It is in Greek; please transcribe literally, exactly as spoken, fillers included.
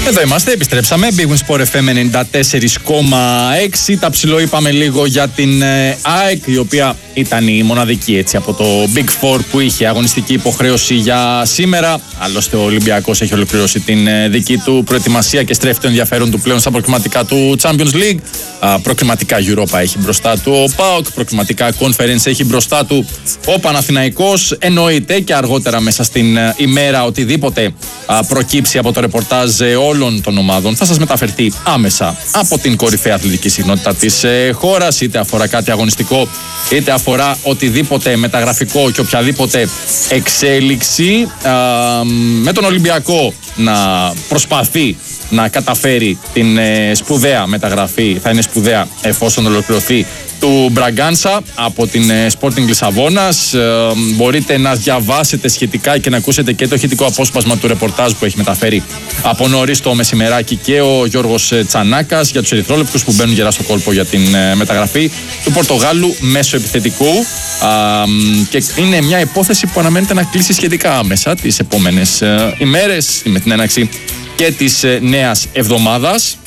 Εδώ είμαστε, επιστρέψαμε. Big Win Sport εφ εμ ενενήντα τέσσερα κόμμα έξι. Τα ψηλό είπαμε λίγο για την ΑΕΚ, η οποία ήταν η μοναδική έτσι από το Big Four που είχε αγωνιστική υποχρέωση για σήμερα. Άλλωστε, ο Ολυμπιακός έχει ολοκληρώσει την δική του προετοιμασία και στρέφει το ενδιαφέρον του πλέον στα προκριματικά του Champions League. Προκριματικά Europa έχει μπροστά του ο ΠΑΟΚ, προκριματικά Conference έχει μπροστά του ο Παναθηναϊκός. Εννοείται και αργότερα μέσα στην ημέρα οτιδήποτε προκύψει από το ρεπορτάζ όλων των ομάδων θα σας μεταφερθεί άμεσα από την κορυφαία αθλητική συχνότητα της χώρας, είτε αφορά κάτι αγωνιστικό είτε αφορά οτιδήποτε μεταγραφικό και οποιαδήποτε εξέλιξη, με τον Ολυμπιακό να προσπαθεί να καταφέρει την σπουδαία μεταγραφή, θα είναι σπουδαία εφόσον ολοκληρωθεί, του Μπραγκάνσα από την Sporting Λισαβόνας. Μπορείτε να διαβάσετε σχετικά και να ακούσετε και το ηχητικό απόσπασμα του ρεπορτάζ που έχει μεταφέρει από νωρίς το μεσημεράκι και ο Γιώργος Τσανάκας για τους ερυθρόλεπτους που μπαίνουν γερά στο κόλπο για την μεταγραφή του Πορτογάλου μέσω επιθετικού. Και είναι μια υπόθεση που αναμένεται να κλείσει σχετικά άμεσα τις επόμενες ημέρες με την έναρξη και της νέας εβδομάδας.